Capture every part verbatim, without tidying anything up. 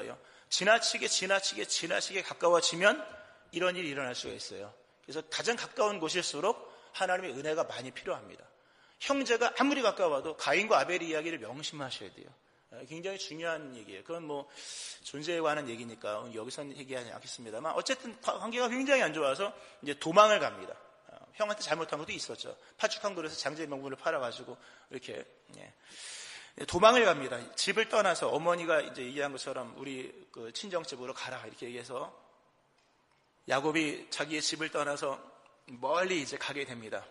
거예요. 지나치게 지나치게 지나치게 가까워지면 이런 일이 일어날 수가 있어요. 그래서 가장 가까운 곳일수록 하나님의 은혜가 많이 필요합니다. 형제가 아무리 가까워도 가인과 아벨의 이야기를 명심하셔야 돼요. 굉장히 중요한 얘기예요. 그건 뭐 존재에 관한 얘기니까 여기서는 얘기하지 않겠습니다만 어쨌든 관계가 굉장히 안 좋아서 이제 도망을 갑니다. 형한테 잘못한 것도 있었죠. 파죽한 그릇에 장제 명분을 팔아가지고 이렇게 예. 도망을 갑니다. 집을 떠나서 어머니가 이제 얘기한 것처럼 우리 그 친정집으로 가라 이렇게 얘기해서 야곱이 자기의 집을 떠나서 멀리 이제 가게 됩니다.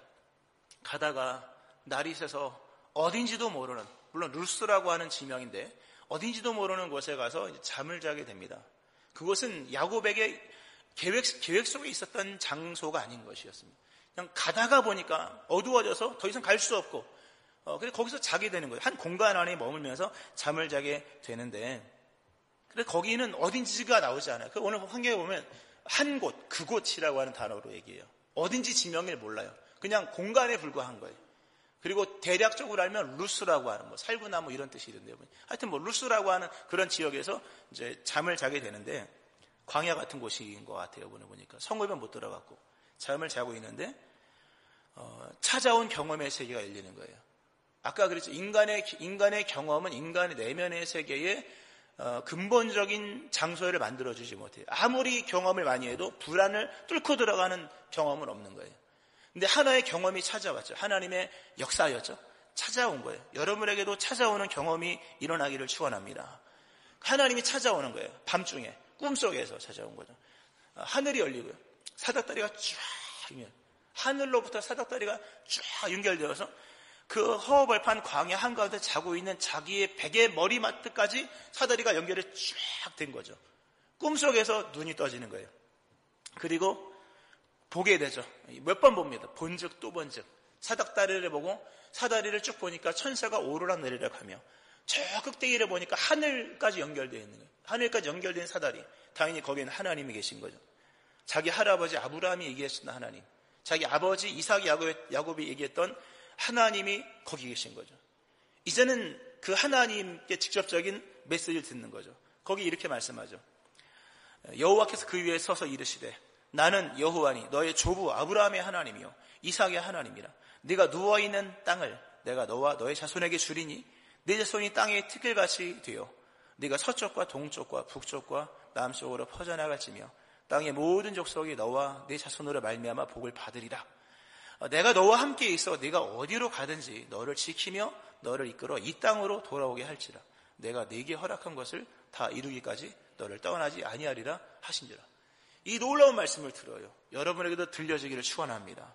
가다가 날이 새서 어딘지도 모르는, 물론 루스라고 하는 지명인데 어딘지도 모르는 곳에 가서 이제 잠을 자게 됩니다. 그곳은 야곱에게 계획, 계획 속에 있었던 장소가 아닌 것이었습니다. 그냥 가다가 보니까 어두워져서 더 이상 갈 수 없고 어, 그래서 거기서 자게 되는 거예요. 한 공간 안에 머물면서 잠을 자게 되는데 그래서 거기는 어딘지가 나오지 않아요. 그 오늘 환경에 보면 한 곳, 그곳이라고 하는 단어로 얘기해요. 어딘지 지명을 몰라요. 그냥 공간에 불과한 거예요. 그리고 대략적으로 알면 루스라고 하는 뭐 살구나무 뭐 이런 뜻이 있는데요. 하여튼 뭐 루스라고 하는 그런 지역에서 이제 잠을 자게 되는데 광야 같은 곳인 것 같아요. 오늘 보니까 성읍에 못 들어갔고 잠을 자고 있는데 어, 찾아온 경험의 세계가 열리는 거예요. 아까 그랬죠. 인간의 인간의 경험은 인간의 내면의 세계에 어, 근본적인 장소를 만들어주지 못해요. 아무리 경험을 많이 해도 불안을 뚫고 들어가는 경험은 없는 거예요. 근데 하나의 경험이 찾아왔죠. 하나님의 역사였죠. 찾아온 거예요. 여러분에게도 찾아오는 경험이 일어나기를 축원합니다. 하나님이 찾아오는 거예요. 밤중에 꿈속에서 찾아온 거죠. 하늘이 열리고요. 사닥다리가 쫙 하늘로부터 사닥다리가 쫙 연결되어서 그 허허벌판 광야 한가운데 자고 있는 자기의 베개 머리맡까지 사다리가 연결이 쫙 된 거죠. 꿈속에서 눈이 떠지는 거예요. 그리고 보게 되죠. 몇 번 봅니다. 본즉 또 본즉. 사닥다리를 보고 사다리를 쭉 보니까 천사가 오르락 내리락 하며 저 꼭대기를 보니까 하늘까지 연결되어 있는 거예요. 하늘까지 연결된 사다리. 당연히 거기에는 하나님이 계신 거죠. 자기 할아버지 아브라함이 얘기했던 하나님. 자기 아버지 이삭 야곱이 얘기했던 하나님이 거기 계신 거죠. 이제는 그 하나님께 직접적인 메시지를 듣는 거죠. 거기 이렇게 말씀하죠. 여호와께서 그 위에 서서 이르시되 나는 여호와니 너의 조부 아브라함의 하나님이요 이삭의 하나님이라. 네가 누워있는 땅을 내가 너와 너의 자손에게 주리니 네 자손이 땅의 티끌같이 되어 네가 서쪽과 동쪽과 북쪽과 남쪽으로 퍼져나갈지며 땅의 모든 족속이 너와 네 자손으로 말미암아 복을 받으리라. 내가 너와 함께 있어 네가 어디로 가든지 너를 지키며 너를 이끌어 이 땅으로 돌아오게 할지라. 내가 네게 허락한 것을 다 이루기까지 너를 떠나지 아니하리라 하신지라. 이 놀라운 말씀을 들어요. 여러분에게도 들려지기를 축원합니다.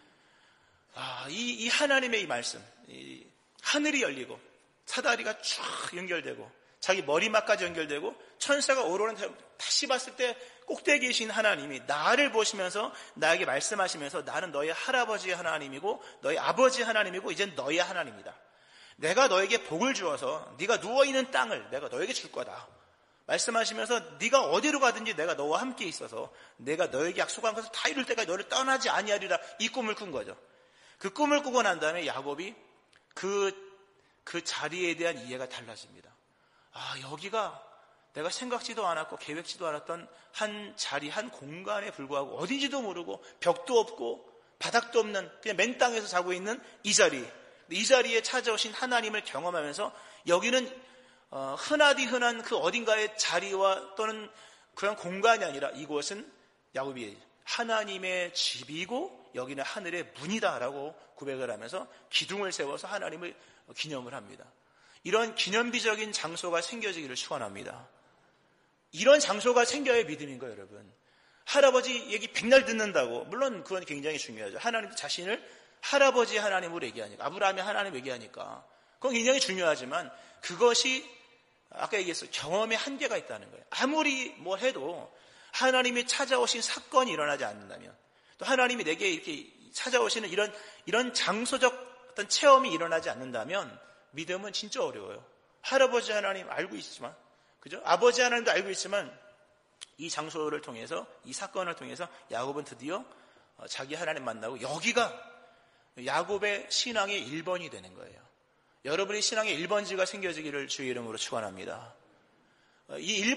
아, 이, 이 하나님의 이 말씀, 이 하늘이 열리고 사다리가 쫙 연결되고 자기 머리맡까지 연결되고 천사가 오르는 다시 봤을 때 꼭대기에 계신 하나님이 나를 보시면서 나에게 말씀하시면서 나는 너의 할아버지의 하나님이고 너의 아버지 하나님이고 이젠 너의 하나님이다. 내가 너에게 복을 주어서 네가 누워있는 땅을 내가 너에게 줄 거다. 말씀하시면서 네가 어디로 가든지 내가 너와 함께 있어서 내가 너에게 약속한 것을 다 이룰 때까지 너를 떠나지 아니하리라. 이 꿈을 꾼 거죠. 그 꿈을 꾸고 난 다음에 야곱이 그, 그 자리에 대한 이해가 달라집니다. 아, 여기가 내가 생각지도 않았고 계획지도 않았던 한 자리, 한 공간에 불구하고 어딘지도 모르고 벽도 없고 바닥도 없는 그냥 맨 땅에서 자고 있는 이 자리. 이 자리에 찾아오신 하나님을 경험하면서 여기는 어, 흔하디 흔한 그 어딘가의 자리와 또는 그런 공간이 아니라 이곳은 야곱이 하나님의 집이고 여기는 하늘의 문이다라고 고백을 하면서 기둥을 세워서 하나님을 기념을 합니다. 이런 기념비적인 장소가 생겨지기를 축원합니다. 이런 장소가 생겨야 믿음인 거예요, 여러분. 할아버지 얘기 백날 듣는다고 물론 그건 굉장히 중요하죠. 하나님도 자신을 할아버지 하나님으로 얘기하니까 아브라함의 하나님 얘기하니까 그건 굉장히 중요하지만 그것이 아까 얘기했어요. 경험의 한계가 있다는 거예요. 아무리 뭘 해도 하나님이 찾아오신 사건이 일어나지 않는다면 또 하나님이 내게 이렇게 찾아오시는 이런 이런 장소적 어떤 체험이 일어나지 않는다면 믿음은 진짜 어려워요. 할아버지 하나님 알고 있지만 그죠? 아버지 하나님도 알고 있지만 이 장소를 통해서 이 사건을 통해서 야곱은 드디어 자기 하나님 만나고 여기가 야곱의 신앙의 일 번이 되는 거예요. 여러분의 신앙의 일 번지가 생겨지기를 주의 이름으로 축원합니다. 이